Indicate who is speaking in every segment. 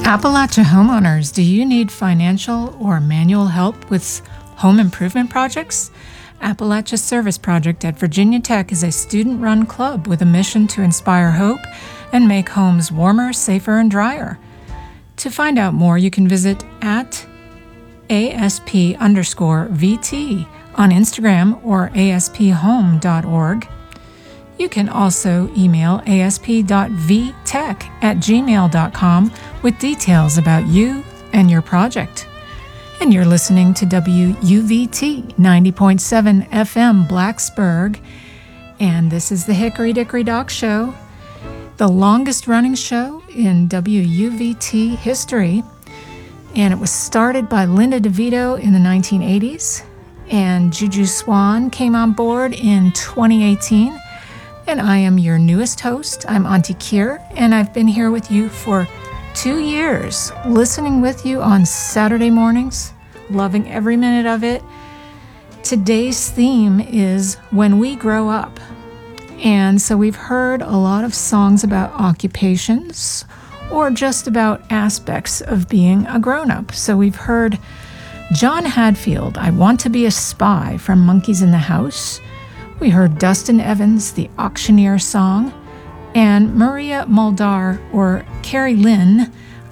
Speaker 1: Appalachia homeowners, do you need financial or manual help with home improvement projects? Appalachia Service Project at Virginia Tech is a student-run club with a mission to inspire hope and make homes warmer, safer, and drier. To find out more, you can visit at ASP_VT on Instagram or aspHome.org. You can also email asp.vtech@gmail.com with details about you and your project. And you're listening to WUVT 90.7 FM Blacksburg, and this is the Hickory Dickory Dock Show, the longest running show in WUVT history. And it was started by Linda DeVito in the 1980s, and Juju Swan came on board in 2018. And I am your newest host. I'm Auntie Kier, and I've been here with you for 2 years, listening with you on Saturday mornings, loving every minute of it. Today's theme is When We Grow Up. And so we've heard a lot of songs about occupations or just about aspects of being a grown-up. So we've heard John Hadfield, I Want to Be a Spy from Monkeys in the House. We heard Dustin Evans, the Auctioneer song, and Maria Muldaur, or Carrie Lynn,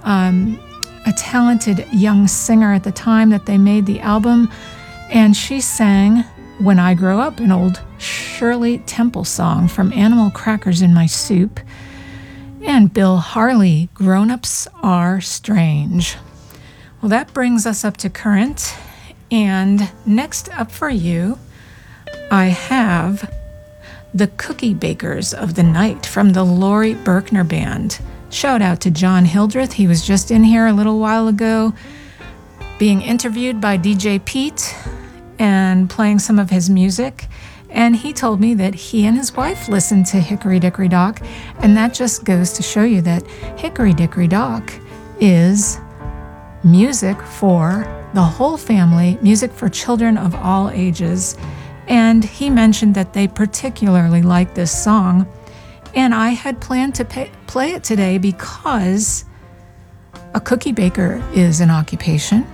Speaker 1: a talented young singer at the time that they made the album, and she sang When I Grow Up, an old Shirley Temple song from Animal Crackers in My Soup, and Bill Harley, Grown-Ups Are Strange. Well, that brings us up to current, and next up for you, I have the Cookie Bakers of the Night from the Laurie Berkner Band. Shout out to John Hildreth. He was just in here a little while ago being interviewed by DJ Pete and playing some of his music. And he told me that he and his wife listen to Hickory Dickory Dock. And that just goes to show you that Hickory Dickory Dock is music for the whole family, music for children of all ages. And he mentioned that they particularly like this song. And I had planned to play it today because a cookie baker is an occupation.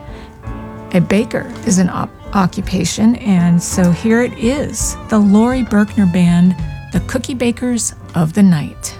Speaker 1: A baker is an occupation. And so here it is, the Laurie Berkner Band, the Cookie Bakers of the Night.